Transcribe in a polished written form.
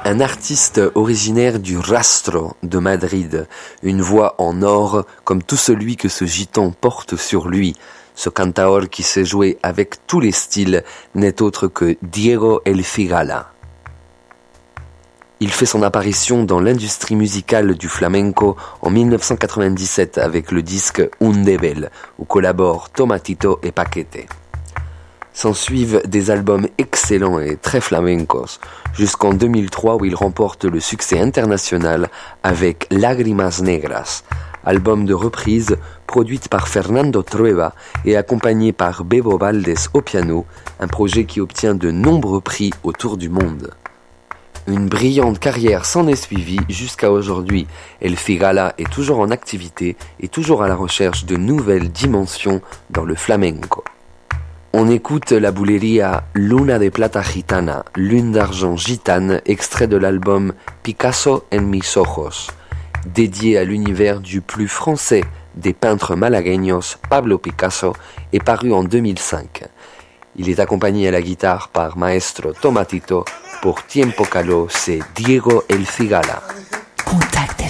Un artiste originaire du Rastro de Madrid, une voix en or comme tout celui que ce gitan porte sur lui. Ce cantaor qui sait jouer avec tous les styles n'est autre que Diego El Cigala. Il fait son apparition dans l'industrie musicale du flamenco en 1997 avec le disque Undebel, où collaborent Tomatito et Paquete. S'ensuivent des albums excellents et très flamencos, jusqu'en 2003 où il remporte le succès international avec Lágrimas Negras, album de reprise produite par Fernando Trueba et accompagné par Bebo Valdés au piano, un projet qui obtient de nombreux prix autour du monde. Une brillante carrière s'en est suivie jusqu'à aujourd'hui. El Cigala est toujours en activité et toujours à la recherche de nouvelles dimensions dans le flamenco. On écoute la bulería Luna de Plata Gitana, Lune d'argent gitane, extrait de l'album Picasso en mis ojos, dédié à l'univers du plus français des peintres malagueños, Pablo Picasso, et paru en 2005. Il est accompagné à la guitare par Maestro Tomatito. Pour Tiempo Caló, c'est Diego El Cigala. Contact